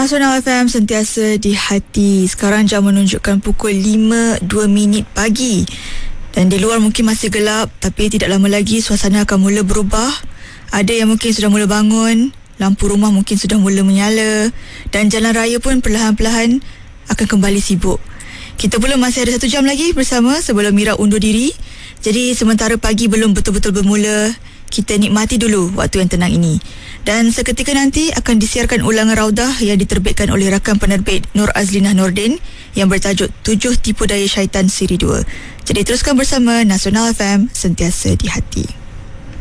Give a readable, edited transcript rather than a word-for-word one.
Nasional FM sentiasa di hati. Sekarang jam menunjukkan pukul 5:02 pagi. Dan di luar mungkin masih gelap, tapi tidak lama lagi suasana akan mula berubah. Ada yang mungkin sudah mula bangun, lampu rumah mungkin sudah mula menyala, dan jalan raya pun perlahan-lahan akan kembali sibuk. Kita pula masih ada 1 jam lagi bersama sebelum Mira undur diri. Jadi sementara pagi belum betul-betul bermula, kita nikmati dulu waktu yang tenang ini. Dan seketika nanti akan disiarkan ulangan Raudah yang diterbitkan oleh rakan penerbit Nur Azlinah Nordin yang bertajuk 7 Tipu Daya Syaitan Siri 2. Jadi teruskan bersama Nasional FM, sentiasa di hati.